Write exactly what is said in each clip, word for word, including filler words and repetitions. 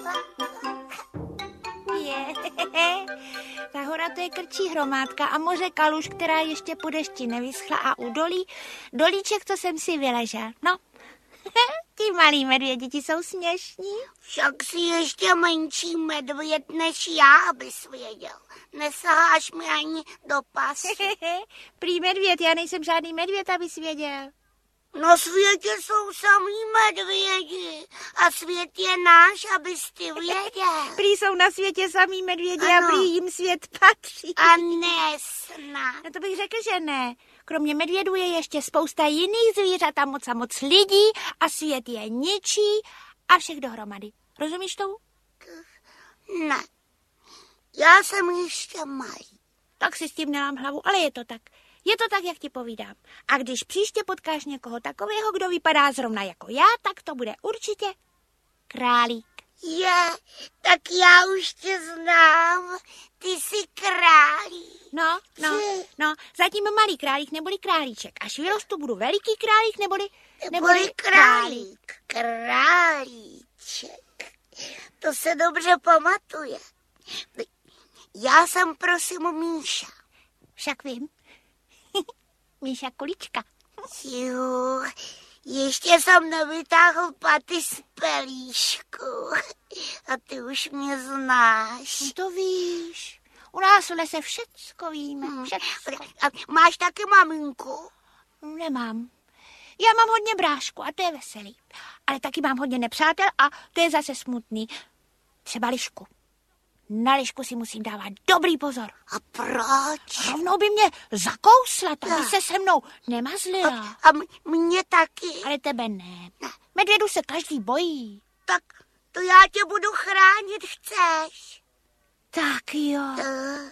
Je. Ta hora to je krčí hromádka a moře kaluž, která ještě po dešti nevyschla a udolí dolíček, co jsem si vyležel. No, ti malí medvědi, ti jsou směšní. Však si ještě menší medvěd než já, abys věděl. Nesaháš mi ani do pasy. Prý medvěd, já nejsem žádný medvěd, abys věděl. Na světě jsou samý medvědi a svět je náš, abys ty věděl. Prý jsou na světě samý medvědi ano. A prý jim svět patří. A ne snad. No to bych řekl, že ne. Kromě medvědů je ještě spousta jiných zvířat a moc a moc lidí a svět je ničí a všech dohromady. Rozumíš tomu? Ne. Já jsem ještě malý. Tak si s tím nelám hlavu, ale je to tak. Je to tak, jak ti povídám. A když příště potkáš někoho takového, kdo vypadá zrovna jako já, tak to bude určitě králík. Je, tak já už tě znám. Ty jsi králík. No, no, no, zatím malý králík neboli králíček. Až vyrostu, budu veliký králík neboli, neboli, neboli králík. Králíček. To se dobře pamatuje. Já jsem prosím Míša. Však vím. Míša Kulička. Jo, ještě jsem nevytáhl paty z pelíšku. A ty už mě znáš. To víš. U nás v lese všecko víme. Všecko. A máš taky maminku? Nemám. Já mám hodně brášku a to je veselý. Ale taky mám hodně nepřátel a to je zase smutný. Třeba Lišku. Na Lišku si musím dávat dobrý pozor. A proč? Rovnou by mě zakousla, ta by se se mnou nemazlila. A, a mě taky. Ale tebe ne. Medvědu se každý bojí. Tak to já tě budu chránit, chceš? Tak jo. To...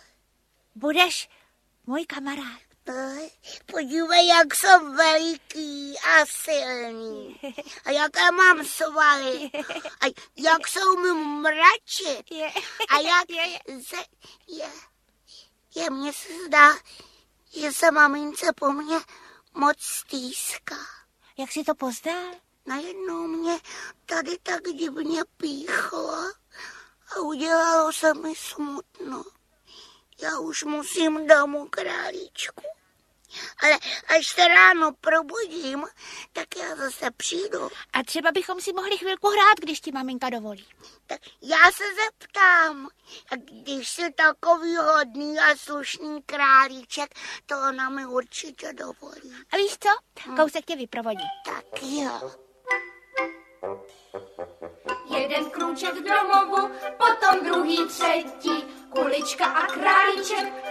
Budeš můj kamarád. To... Podívej, jak jsem veliký a silný. A jaké mám svaly. A jak se umím mračit. A jak se... Je, je mně se zdá, že se mamince po mně moc stýská. Jak jsi to poznal? Najednou mě tady tak divně píchlo a udělalo se mi smutno. Já už musím domů, králíčku. Ale až se ráno probudím, tak já zase přijdu. A třeba bychom si mohli chvilku hrát, když ti maminka dovolí. Tak já se zeptám. A když jsi takový hodný a slušný králíček, to ona mi určitě dovolí. A víš co? Kousek tě vyprovodí. Tak jo. Jeden krůček k domovu, potom druhý, třetí, Kulička a králíček